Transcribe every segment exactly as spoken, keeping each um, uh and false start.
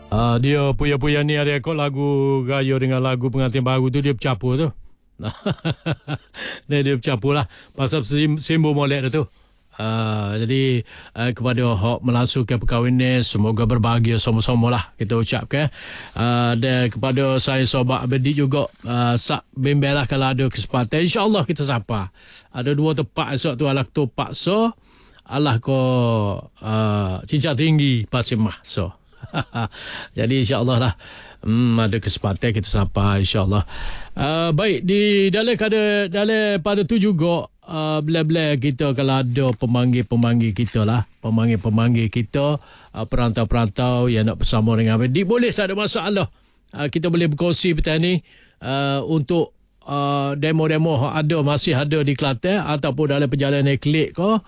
Uh, dia puya-puya ni ada rekod lagu Gayo dengan lagu pengantin baru tu dia bercampur tu. dia, dia bercampur lah. Pasal simbol molek dia tu. Uh, jadi uh, kepada hok melangsungkan perkahwinan, semoga berbahagia sama-sama lah kita ucapkan. Uh, dan kepada saya sobat Abedi juga, uh, sak bimbel lah kalau ada kesempatan, insyaAllah kita sapa. Ada dua tempat esok tu, alah tu paksa, alah ko uh, cincang tinggi pasimah so. Jadi insyaAllah lah hmm, ada kesempatan kita sapa insyaAllah. Uh, baik, di dalam kada dalam pada tu juga uh, bila-bila kita kalau ada pemanggil-pemanggil kita lah, pemanggil-pemanggil kita, uh, perantau-perantau yang nak bersama dengan Abedi, boleh, tak ada masalah. Uh, kita boleh berkongsi petang ni uh, untuk uh, demo-demo ada masih ada di Kelantan ataupun dalam perjalanan klik ke,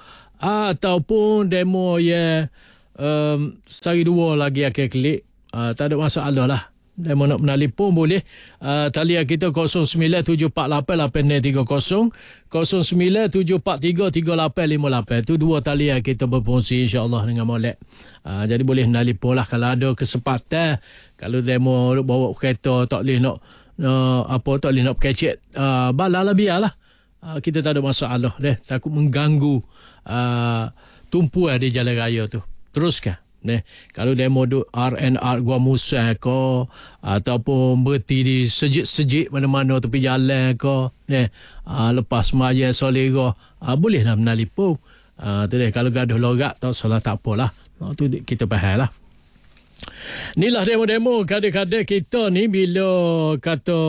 ataupun demo yang Um, sehari dua lagi akan klik, uh, tak ada masalah lah. Dan mau nak menelpon boleh, uh, talian kita kosong sembilan tujuh empat lapan lapan enam tiga kosong, kosong sembilan tujuh empat tiga tiga lapan lima lapan. Itu dua talian kita berfungsi insyaAllah dengan Molek. Uh, jadi boleh menelpon lah kalau ada kesempatan. Kalau demo bawa kereta tak boleh nak uh, apa tak boleh nak kecek, uh, bala lah biarlah. Uh, kita tak ada masalah deh, takut mengganggu uh, tumpuan di jalan raya tu. Teruskan. Neh, kalau demo duk R and R Gua Musa ko, ataupun berhenti di sejik-sejik mana-mana tepi jalan ko, neh, aa, lepas semaya solera, aa, boleh lah menelpon. Ah, tu deh, kalau gaduh lorak tak salah tak apalah. Ah, tu kita faham lah. Inilah demo-demo kadang-kadang kita ni bila kata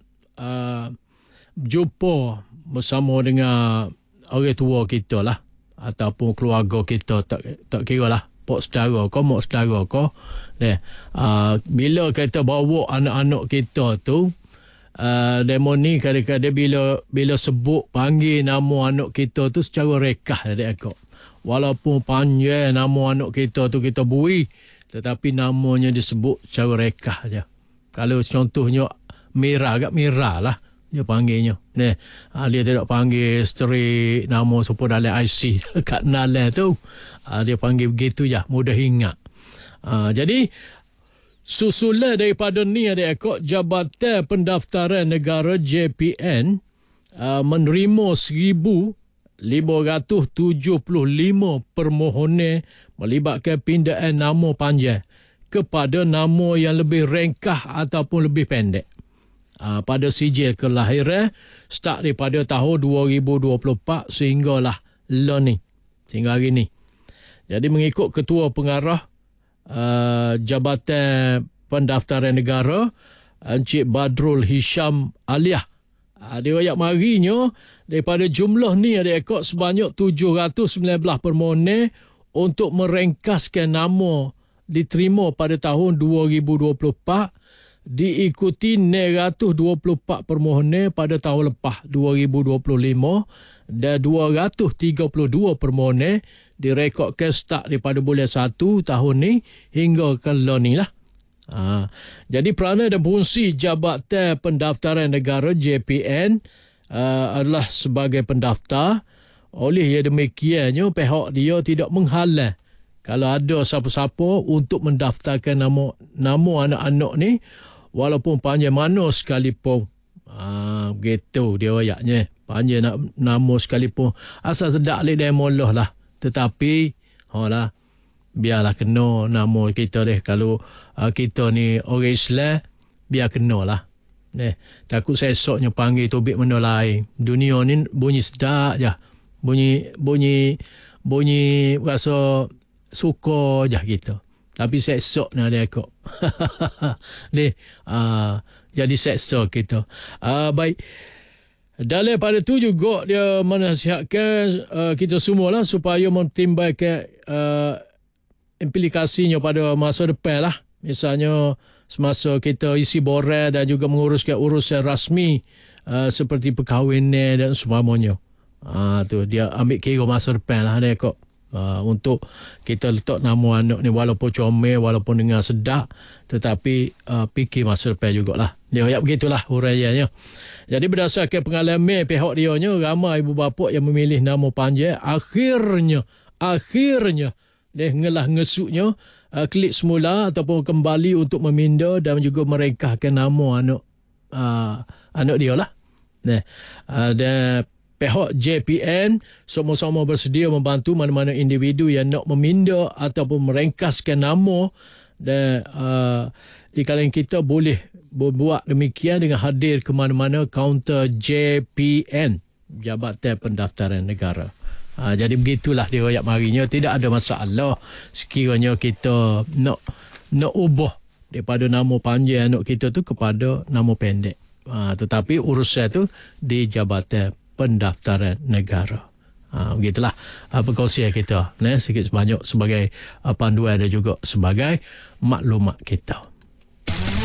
aa, jumpa bersama dengan orang tua kita lah, ataupun keluarga kita, tak tak kira lah pok saudara ko, mak saudara ko, deh, uh, bila kita bawa anak-anak kita tu, uh, demo ni kadang-kadang bila bila sebut panggil nama anak kita tu secara rekah adik akak, walaupun panjang nama anak kita tu kita bui, tetapi namanya disebut secara rekah je. Kalau contohnya Mira, agak Mira lah dia panggilnya. Nah, ha, dia tidak panggil straight nama supaya dalam I C kat nalan tu. Ha, dia panggil begitu je, mudah ingat. Ha, jadi susulan daripada ni ada ekor Jabatan Pendaftaran Negara J P N uh, menerima seribu lima ratus tujuh puluh lima permohonan melibatkan pindaan nama panjang kepada nama yang lebih ringkas ataupun lebih pendek. Uh, pada sijil kelahiran start daripada tahun dua ribu dua puluh empat sehinggalah lah ni, sehingga hari ni. Jadi mengikut Ketua Pengarah uh, Jabatan Pendaftaran Negara Encik Badrul Hisham Aliah, uh, dia ayat marinya daripada jumlah ni ada ekor sebanyak tujuh ratus sembilan belas permohonan untuk meringkaskan nama diterima pada tahun dua ribu dua puluh empat, diikuti enam ratus dua puluh empat permohonan pada tahun lepas dua ribu dua puluh lima dan dua ratus tiga puluh dua permohonan direkodkan start daripada bulan satu tahun ni hingga ke lah ni lah. Ha, jadi peranan dan fungsi Jabatan Pendaftaran Negara J P N uh, adalah sebagai pendaftar. Oleh ya demikiannya pihak dia tidak menghalang kalau ada siapa-siapa untuk mendaftarkan nama nama anak-anak ni walaupun panjang mana sekalipun. Ah, begitu dia ayatnya. Panjang nak nama sekalipun. Asal sedak le demo lah. Tetapi, holah, biarlah kena nama kita deh. Kalau uh, kita ni orang Islam, biar kena lah. Deh, takut saya esoknya panggil tobik benda lain. Dunia ni bunyi sedak je. Bunyi, bunyi, bunyi rasa suka je kita. Tapi seksa nak ada kok. Ni, uh, jadi seksa kita. Uh, baik. Dalam pada tu juga dia menasihatkan uh, kita semualah supaya memtimbangkan uh, implikasinya pada masa depan lah. Misalnya semasa kita isi borang dan juga menguruskan urusan rasmi uh, seperti perkahwinan dan sebagainya. Ah, tu dia ambil kira masa depan lah dia kok. Uh, untuk kita letak nama anak ni walaupun comel, walaupun dengar sedap, tetapi uh, fikir masa depan jugalah. Dia ayat begitulah huraiannya. Jadi berdasarkan pengalaman pihak dia nya, ramai ibu bapa yang memilih nama panjang akhirnya akhirnya dia ngelah ngesuknya uh, klik semula ataupun kembali untuk meminda dan juga merengkahkan nama anak uh, anak dia lah. Nah, uh, dan pihak J P N sama-sama bersedia membantu mana-mana individu yang nak meminda ataupun merengkaskan nama, dan uh, di kalangan kita boleh berbuat demikian dengan hadir ke mana-mana kaunter J P N, Jabatan Pendaftaran Negara. Ha, jadi begitulah dia royak marinya, tidak ada masalah sekiranya kita nak nak ubah daripada nama panjang anak kita tu kepada nama pendek. Ha, tetapi urusan tu di Jabatan Pendaftaran Negara. Ha, begitulah uh, perkongsian kita, ne, sikit sebanyak sebagai uh, panduan dan juga sebagai maklumat kita.